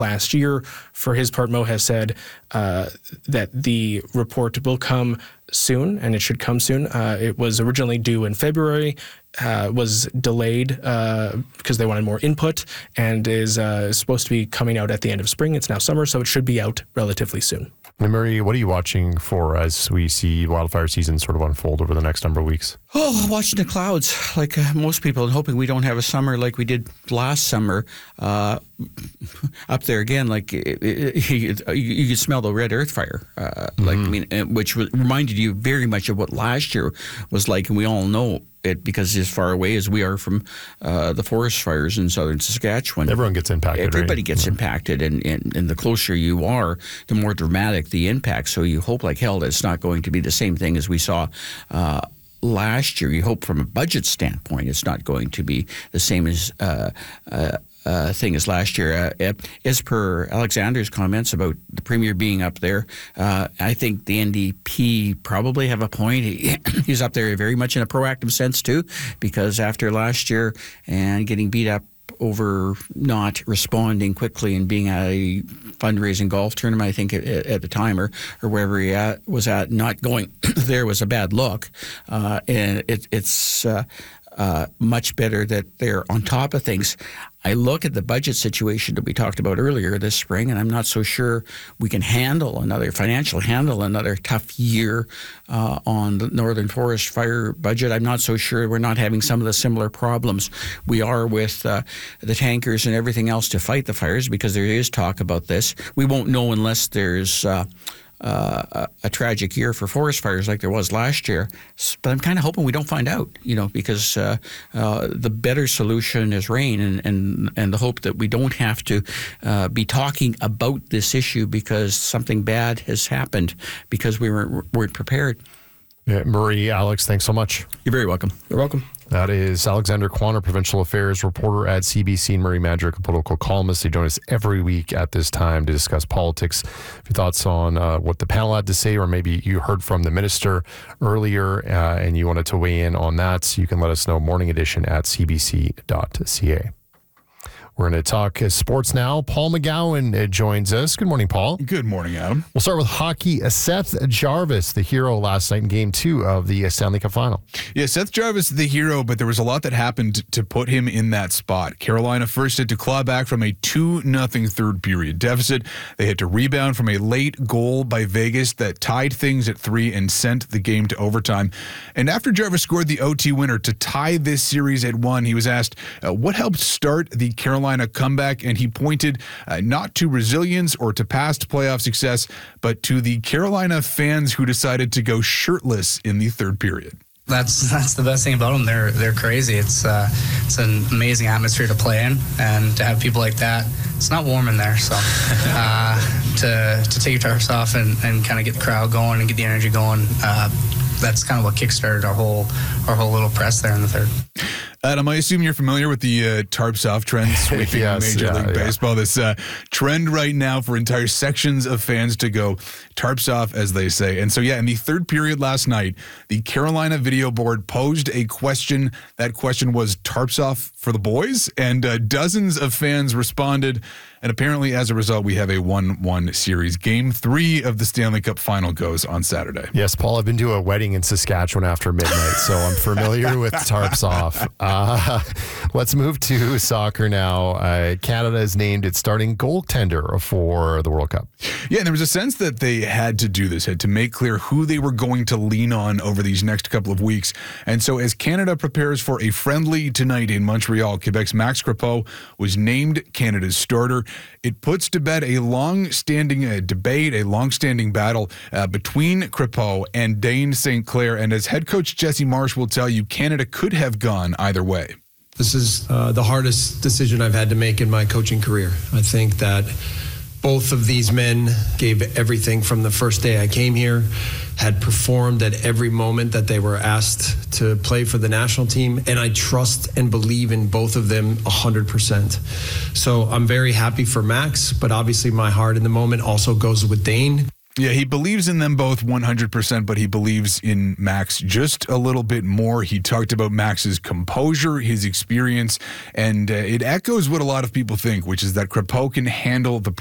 last year. For his part, Mo has said that the report will come soon, and it should come soon. It was originally due in February, was delayed because they wanted more input, and is supposed to be coming out at the end of spring. It's now summer, so it should be out relatively soon. And Murray, what are you watching for as we see wildfire season sort of unfold over the next number of weeks? Oh, watching the clouds like most people, and hoping we don't have a summer like we did last summer. Up there again, like you could smell the red earth fire, which reminded you very much of what last year was like, and we all know it because as far away as we are from the forest fires in southern Saskatchewan. Everyone gets impacted. Everybody gets impacted, and the closer you are, the more dramatic the impact. So you hope like hell that it's not going to be the same thing as we saw last year. You hope from a budget standpoint it's not going to be the same as thing as last year. As per Alexander's comments about the Premier being up there, I think the NDP probably have a point. He's up there very much in a proactive sense too, because after last year and getting beat up over not responding quickly and being at a fundraising golf tournament, I think at the time, or wherever he was at, not going there was a bad look. And it's much better that they're on top of things. I look at the budget situation that we talked about earlier this spring, and I'm not so sure we can handle another tough year on the Northern Forest Fire budget. I'm not so sure we're not having some of the similar problems we are with the tankers and everything else to fight the fires, because there is talk about this. We won't know unless there's a tragic year for forest fires like there was last year. But I'm kind of hoping we don't find out, because the better solution is rain, and the hope that we don't have to be talking about this issue because something bad has happened because we weren't prepared. Yeah, Murray, Alex, thanks so much. You're very welcome. You're welcome. That is Alexander Quanner, provincial affairs reporter at CBC, and Murray Madrick, a political columnist. They join us every week at this time to discuss politics. If your thoughts on what the panel had to say, or maybe you heard from the minister earlier and you wanted to weigh in on that, you can let us know. Morning edition at cbc.ca. We're going to talk sports now. Paul McGowan joins us. Good morning, Paul. Good morning, Adam. We'll start with hockey. Seth Jarvis, the hero last night in Game 2 of the Stanley Cup Final. Yeah, Seth Jarvis, the hero, but there was a lot that happened to put him in that spot. Carolina first had to claw back from a 2-0 third period deficit. They had to rebound from a late goal by Vegas that tied things at 3 and sent the game to overtime. And after Jarvis scored the OT winner to tie this series at 1, he was asked what helped start the Carolina comeback, and he pointed not to resilience or to past playoff success, but to the Carolina fans who decided to go shirtless in the third period. That's the best thing about them. They're crazy. It's an amazing atmosphere to play in, and to have people like that. It's not warm in there, so to take your tarps off and kind of get the crowd going and get the energy going. That's kind of what kickstarted our whole little press there in the third. Adam, I assume you're familiar with the tarps off trend sweeping Major League Baseball. This trend right now for entire sections of fans to go tarps off, as they say. And so, in the third period last night, the Carolina video board posed a question. That question was tarps off for the boys, and dozens of fans responded. And apparently, as a result, we have a 1-1 series. Game 3 of the Stanley Cup Final goes on Saturday. Yes, Paul, I've been to a wedding in Saskatchewan after midnight, so I'm familiar with tarps off. Let's move to soccer now. Canada is named its starting goaltender for the World Cup. Yeah, and there was a sense that they had to do this, had to make clear who they were going to lean on over these next couple of weeks. And so as Canada prepares for a friendly tonight in Montreal, Quebec's Max Crepeau was named Canada's starter. It puts to bed a long-standing debate, a long-standing battle between Crepeau and Dane St. Clair. And as head coach Jesse Marsh will tell you, Canada could have gone either way. This is the hardest decision I've had to make in my coaching career. I think that both of these men gave everything from the first day I came here, had performed at every moment that they were asked to play for the national team, and I trust and believe in both of them 100%. So I'm very happy for Max, but obviously my heart in the moment also goes with Dane. Yeah, he believes in them both 100%, but he believes in Max just a little bit more. He talked about Max's composure, his experience, and it echoes what a lot of people think, which is that Crépeau can handle the